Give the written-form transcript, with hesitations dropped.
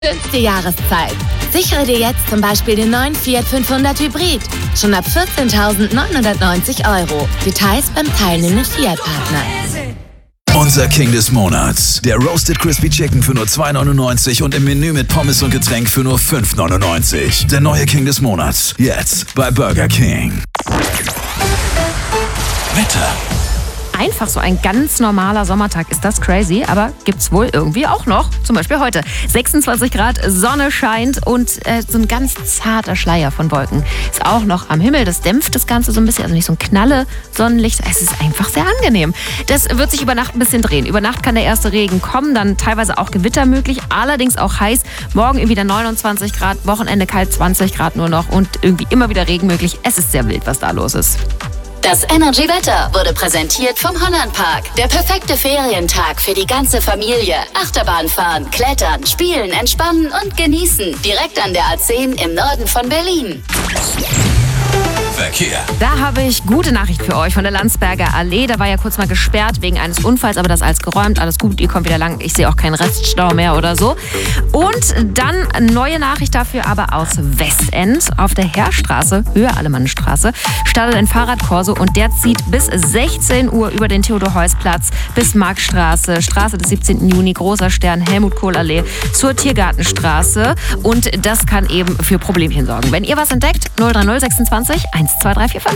Schönste Jahreszeit. Sichere dir jetzt zum Beispiel den neuen Fiat 500 Hybrid. Schon ab 14.990 €. Details beim teilnehmenden Fiat-Partner. Unser King des Monats. Der Roasted Crispy Chicken für nur 2,99 und im Menü mit Pommes und Getränk für nur 5,99. Der neue King des Monats. Jetzt bei Burger King. Wetter. Einfach so ein ganz normaler Sommertag. Ist das crazy? Aber gibt's wohl irgendwie auch noch. Zum Beispiel heute. 26 Grad, Sonne scheint und so ein ganz zarter Schleier von Wolken ist auch noch am Himmel. Das dämpft das Ganze so ein bisschen. Also nicht so ein Knalle Sonnenlicht. Es ist einfach sehr angenehm. Das wird sich über Nacht ein bisschen drehen. Über Nacht kann der erste Regen kommen, dann teilweise auch Gewitter möglich. Allerdings auch heiß. Morgen wieder 29 Grad, Wochenende kalt, 20 Grad nur noch und irgendwie immer wieder Regen möglich. Es ist sehr wild, was da los ist. Das Energy-Wetter wurde präsentiert vom Hollandpark. Der perfekte Ferientag für die ganze Familie. Achterbahn fahren, klettern, spielen, entspannen und genießen. Direkt an der A10 im Norden von Berlin. Verkehr. Da habe ich gute Nachricht für euch von der Landsberger Allee. Da war ja kurz mal gesperrt wegen eines Unfalls, aber das ist alles geräumt, alles gut, ihr kommt wieder lang. Ich sehe auch keinen Reststau mehr oder so. Und dann neue Nachricht dafür aber aus Westend. Auf der Heerstraße, Höhe Alemannstraße, startet ein Fahrradkorso und der zieht bis 16 Uhr über den Theodor-Heuss-Platz bis Marktstraße, Straße des 17. Juni, Großer Stern, Helmut-Kohl-Allee zur Tiergartenstraße. Und das kann eben für Problemchen sorgen. Wenn ihr was entdeckt, 030 26 12345.